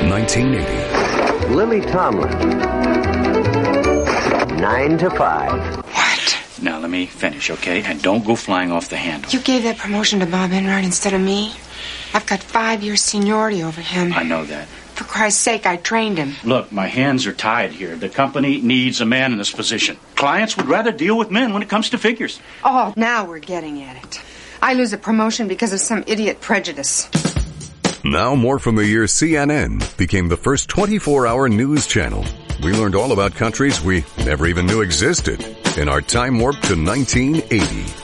1980. Lily Tomlin. 9 to 5. What? Now let me finish, okay? And don't go flying off the handle. You gave that promotion to Bob Enright instead of me. I've got 5 years seniority over him. I know that. For Christ's sake, I trained him. Look, my hands are tied here. The company needs a man in this position. Clients would rather deal with men when it comes to figures. Oh, now we're getting at it. I lose a promotion because of some idiot prejudice. Now more from the year CNN became the first 24-hour news channel. We learned all about countries we never even knew existed in our time warp to 1980.